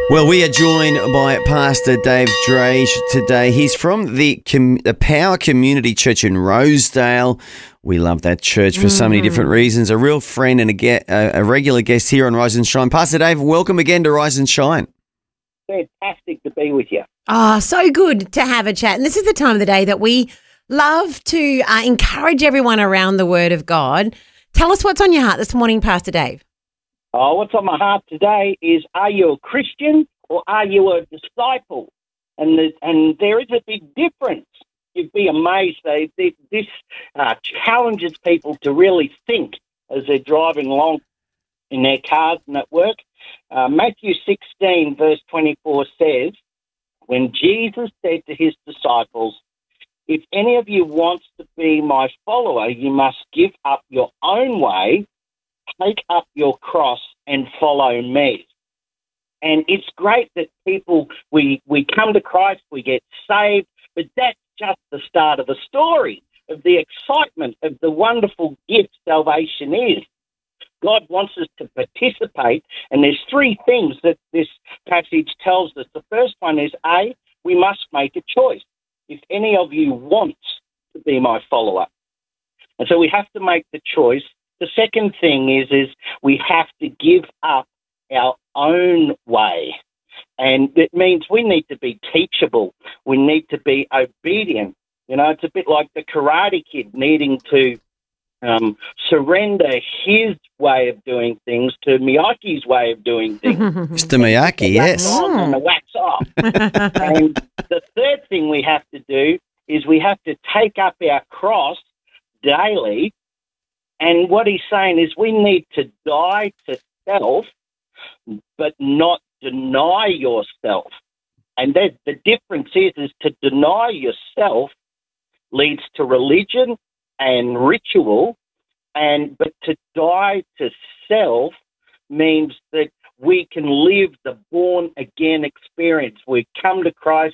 Well, we are joined by Pastor Dave Drage today. He's from the Power Community Church in Rosedale. We love that church for so many different reasons. A real friend and a regular guest here on Rise and Shine. Pastor Dave, welcome again to Rise and Shine. Fantastic to be with you. Oh, so good to have a chat. And this is the time of the day that we love to encourage everyone around the Word of God. Tell us what's on your heart this morning, Pastor Dave. Oh, what's on my heart today is, are you a Christian or are you a disciple? And there is a big difference. You'd be amazed. This challenges people to really think as they're driving along in their cars and at work. Matthew 16, verse 24 says, when Jesus said to his disciples, if any of you wants to be my follower, you must give up your own way, take up your cross and follow me. And it's great that people, we come to Christ, we get saved, but that's just the start of the story, of the excitement of the wonderful gift salvation is. God wants us to participate, and there's three things that this passage tells us. The first one is, A, we must make a choice. If any of you wants to be my follower. And so we have to make the choice. The second thing is we have to give up our own way. And it means we need to be teachable. We need to be obedient. You know, it's a bit like the Karate Kid needing to surrender his way of doing things to Miyake's way of doing things. Mr. Miyake, yes. And the wax off. And the third thing we have to do is we have to take up our cross daily. And what he's saying is we need to die to self, but not deny yourself. And the difference is to deny yourself leads to religion and ritual, but to die to self means that we can live the born-again experience. We come to Christ,